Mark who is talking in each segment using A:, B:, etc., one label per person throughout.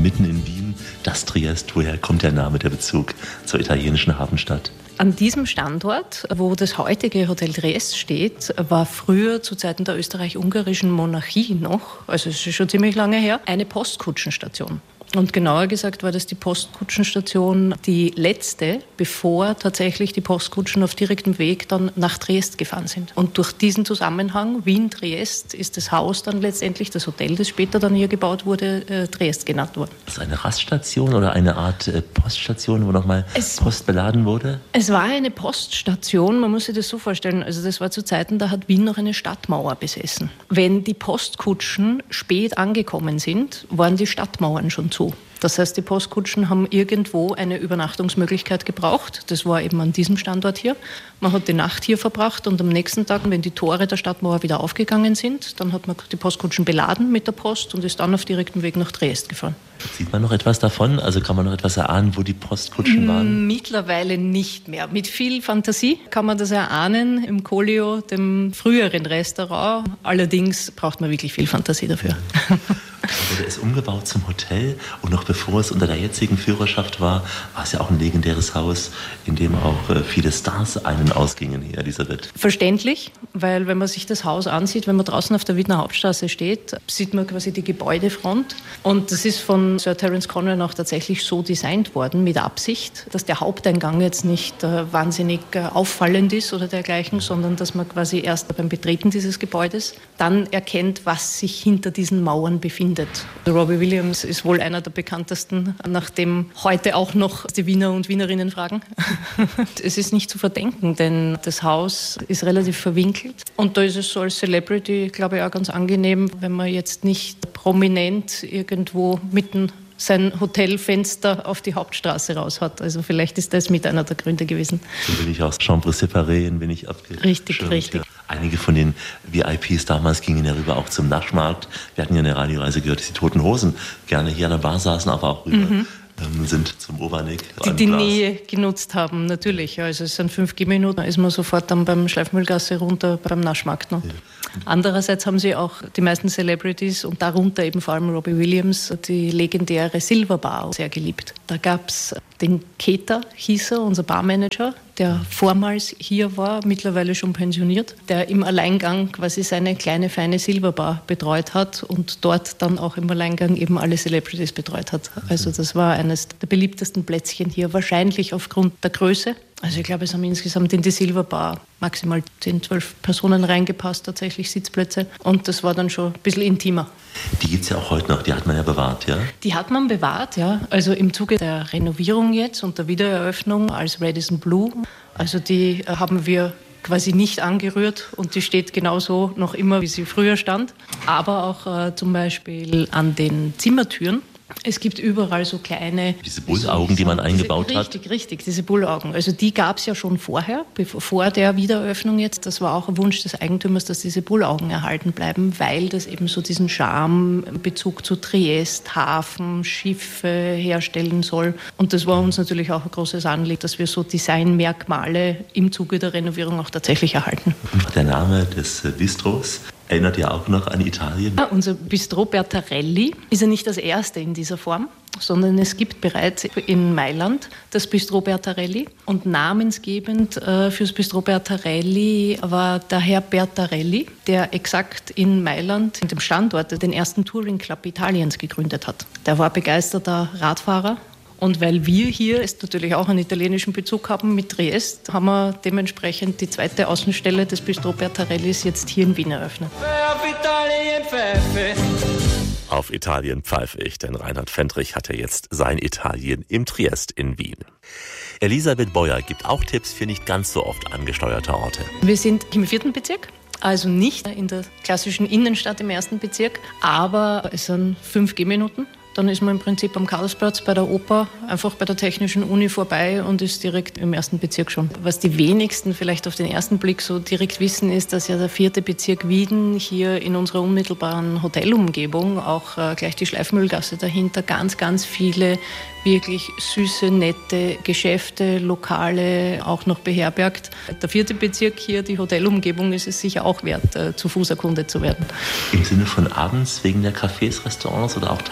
A: mitten in Wien, das Triest. Woher kommt der Name, der Bezug zur italienischen Hafenstadt?
B: An diesem Standort, wo das heutige Hotel Triest steht, war früher zu Zeiten der österreich-ungarischen Monarchie noch, also es ist schon ziemlich lange her, eine Postkutschenstation. Und genauer gesagt war das die Postkutschenstation, die letzte, bevor tatsächlich die Postkutschen auf direktem Weg dann nach Triest gefahren sind. Und durch diesen Zusammenhang Wien-Triest ist das Haus dann letztendlich, das Hotel, das später dann hier gebaut wurde, Triest genannt worden.
A: Das ist eine Raststation oder eine Art Poststation, wo nochmal Post beladen wurde?
B: Es war eine Poststation, man muss sich das so vorstellen, also das war zu Zeiten, da hat Wien noch eine Stadtmauer besessen. Wenn die Postkutschen spät angekommen sind, waren die Stadtmauern schon zu. Das heißt, die Postkutschen haben irgendwo eine Übernachtungsmöglichkeit gebraucht. Das war eben an diesem Standort hier. Man hat die Nacht hier verbracht und am nächsten Tag, wenn die Tore der Stadtmauer wieder aufgegangen sind, dann hat man die Postkutschen beladen mit der Post und ist dann auf direktem Weg nach Triest gefahren.
A: Sieht man noch etwas davon? Also kann man noch etwas erahnen, wo die Postkutschen waren?
B: Mittlerweile nicht mehr. Mit viel Fantasie kann man das erahnen im Colio, dem früheren Restaurant. Allerdings braucht man wirklich viel Fantasie dafür.
A: Dann wurde es umgebaut zum Hotel und noch bevor es unter der jetzigen Führerschaft war, war es ja auch ein legendäres Haus, in dem auch viele Stars ein- und ausgingen hier, Elisabeth.
B: Verständlich, weil wenn man sich das Haus ansieht, wenn man draußen auf der Wiener Hauptstraße steht, sieht man quasi die Gebäudefront und das ist von Sir Terence Conran auch tatsächlich so designt worden, mit Absicht, dass der Haupteingang jetzt nicht wahnsinnig auffallend ist oder dergleichen, sondern dass man quasi erst beim Betreten dieses Gebäudes dann erkennt, was sich hinter diesen Mauern befindet. Robbie Williams ist wohl einer der bekanntesten, nach dem heute auch noch die Wiener und Wienerinnen fragen. Es ist nicht zu verdenken, denn das Haus ist relativ verwinkelt. Und da ist es so als Celebrity, glaube ich, auch ganz angenehm, wenn man jetzt nicht prominent irgendwo mitten sein Hotelfenster auf die Hauptstraße raus hat. Also vielleicht ist das mit einer der Gründe gewesen.
A: So bin ich aus Chambre séparée, bin ich abgeschirmt.
B: Richtig.
A: Ja. Einige von den VIPs damals gingen ja rüber auch zum Naschmarkt. Wir hatten ja eine Radioreise gehört, dass die Toten Hosen gerne hier an der Bar saßen, aber auch rüber. Sind zum Obernick.
B: Die Nähe genutzt haben, natürlich. Also es sind 5 Gehminuten, da ist man sofort dann beim Schleifmühlgasse runter beim Naschmarkt noch. Ja. Andererseits haben sie auch die meisten Celebrities und darunter eben vor allem Robbie Williams die legendäre Silver Bar sehr geliebt. Da gab es den Keter, hieß er, unser Barmanager, der vormals hier war, mittlerweile schon pensioniert, der im Alleingang quasi seine kleine, feine Silberbar betreut hat und dort dann auch im Alleingang eben alle Celebrities betreut hat. Also das war eines der beliebtesten Plätzchen hier, wahrscheinlich aufgrund der Größe. Also ich glaube, es haben insgesamt in die Silberbar maximal 10, 12 Personen reingepasst, tatsächlich Sitzplätze. Und das war dann schon ein bisschen intimer.
A: Die gibt es ja auch heute noch, die hat man ja bewahrt, ja?
B: Die hat man bewahrt, ja. Also im Zuge der Renovierung jetzt und der Wiedereröffnung als Radisson Blu. Also die haben wir quasi nicht angerührt und die steht genauso noch immer, wie sie früher stand. Aber auch zum Beispiel an den Zimmertüren. Es gibt überall so kleine...
A: Diese Bullaugen, die man eingebaut hat?
B: Richtig, diese Bullaugen. Also die gab es ja schon vorher, vor der Wiedereröffnung jetzt. Das war auch ein Wunsch des Eigentümers, dass diese Bullaugen erhalten bleiben, weil das eben so diesen Charme-Bezug zu Triest, Hafen, Schiffe herstellen soll. Und das war uns natürlich auch ein großes Anliegen, dass wir so Designmerkmale im Zuge der Renovierung auch tatsächlich erhalten.
A: Und der Name des Bistros erinnert ja auch noch an Italien.
B: Ja, unser Bistro Bertarelli ist ja nicht das erste in dieser Form, sondern es gibt bereits in Mailand das Bistro Bertarelli. Und namensgebend fürs Bistro Bertarelli war der Herr Bertarelli, der exakt in Mailand, in dem Standort, den ersten Touring Club Italiens gegründet hat. Der war begeisterter Radfahrer. Und weil wir hier jetzt natürlich auch einen italienischen Bezug haben mit Triest, haben wir dementsprechend die zweite Außenstelle des Bistro Bertarellis jetzt hier in Wien eröffnet.
A: Auf Italien pfeife ich, denn Reinhard Fendrich hat ja jetzt sein Italien im Triest in Wien. Elisabeth Beuer gibt auch Tipps für nicht ganz so oft angesteuerte Orte.
B: Wir sind im 4. Bezirk. Also nicht in der klassischen Innenstadt im 1. Bezirk, aber es sind 5 Gehminuten. Dann ist man im Prinzip am Karlsplatz bei der Oper, einfach bei der Technischen Uni vorbei und ist direkt im 1. Bezirk schon. Was die wenigsten vielleicht auf den ersten Blick so direkt wissen, ist, dass ja der 4. Bezirk Wien hier in unserer unmittelbaren Hotelumgebung, auch gleich die Schleifmühlgasse dahinter, ganz, ganz viele wirklich süße, nette Geschäfte, Lokale auch noch beherbergt. Der 4. Bezirk hier, die Hotelumgebung, ist es sicher auch wert, zu Fuß erkundet zu werden.
A: Im Sinne von abends wegen der Cafés, Restaurants oder auch tagsüber?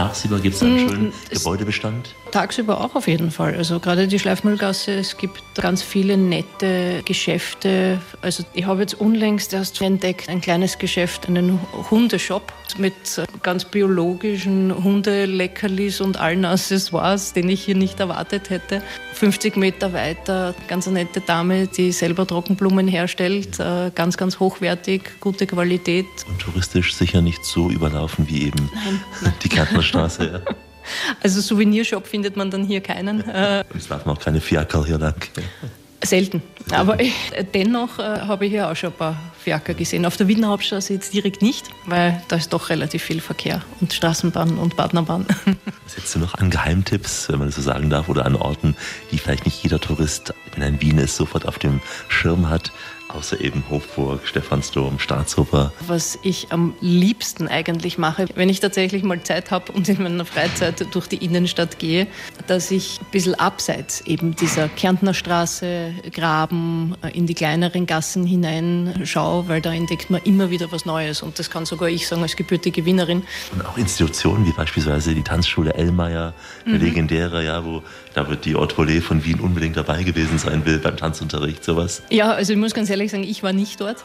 A: Gibt es einen schönen Gebäudebestand?
B: Tagsüber auch auf jeden Fall. Also gerade die Schleifmühlgasse, es gibt ganz viele nette Geschäfte. Also ich habe jetzt unlängst erst entdeckt, ein kleines Geschäft, einen Hundeshop mit ganz biologischen Hundeleckerlis und allen Accessoires, den ich hier nicht erwartet hätte. 50 Meter weiter, ganz eine nette Dame, die selber Trockenblumen herstellt, ganz, ganz hochwertig, gute Qualität.
A: Und touristisch sicher nicht so überlaufen wie eben die Kärntner Straße. Ja.
B: Also Souvenirshop findet man dann hier keinen.
A: Und es laufen auch keine Fiaker hier lang.
B: Selten. Aber dennoch habe ich hier auch schon ein paar Fiaker gesehen. Auf der Wiener Hauptstraße jetzt direkt nicht, weil da ist doch relativ viel Verkehr und Straßenbahn und Partnerbahn.
A: Was hättest du noch an Geheimtipps, wenn man das so sagen darf, oder an Orten, die vielleicht nicht jeder Tourist, wenn er in Wien ist, sofort auf dem Schirm hat? Außer eben Hofburg, Stephansdom, Staatsoper.
B: Was ich am liebsten eigentlich mache, wenn ich tatsächlich mal Zeit habe und in meiner Freizeit durch die Innenstadt gehe, dass ich ein bisschen abseits eben dieser Kärntner Straße, Graben, in die kleineren Gassen hineinschaue, weil da entdeckt man immer wieder was Neues. Und das kann sogar ich sagen als gebürtige Wienerin.
A: Und auch Institutionen wie beispielsweise die Tanzschule Ellmeier, eine legendäre, ja, wo da wird die Haute Volée von Wien unbedingt dabei gewesen sein will beim Tanzunterricht, sowas.
B: Ja, also ich muss ganz ehrlich sagen, ich war nicht dort,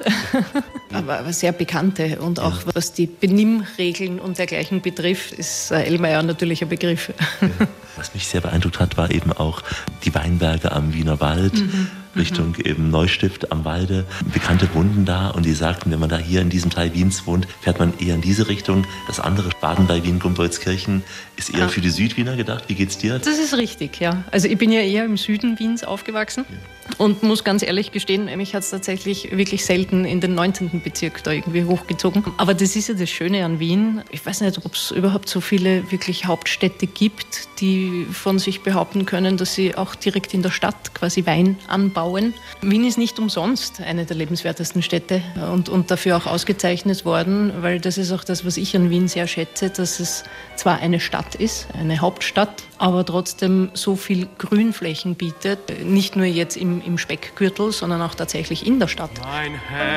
B: aber sehr bekannte und auch was die Benimmregeln und dergleichen betrifft, ist Ellmeier natürlich ein Begriff.
A: Ja. Was mich sehr beeindruckt hat, war eben auch die Weinberge am Wiener Wald, Richtung eben Neustift am Walde. Bekannte wohnten da und die sagten, wenn man da hier in diesem Teil Wiens wohnt, fährt man eher in diese Richtung. Das andere, Baden bei Wien, Gumpoldskirchen, ist eher für die Südwiener gedacht. Wie geht's dir?
B: Das ist richtig, ja. Also ich bin ja eher im Süden Wiens aufgewachsen und muss ganz ehrlich gestehen, mich hat es tatsächlich wirklich selten in den 19. Bezirk da irgendwie hochgezogen. Aber das ist ja das Schöne an Wien. Ich weiß nicht, ob es überhaupt so viele wirklich Hauptstädte gibt, die von sich behaupten können, dass sie auch direkt in der Stadt quasi Wein anbauen. Wien ist nicht umsonst eine der lebenswertesten Städte und dafür auch ausgezeichnet worden, weil das ist auch das, was ich an Wien sehr schätze, dass es zwar eine Stadt ist, eine Hauptstadt, aber trotzdem so viel Grünflächen bietet, nicht nur jetzt im Speckgürtel, sondern auch tatsächlich in der Stadt.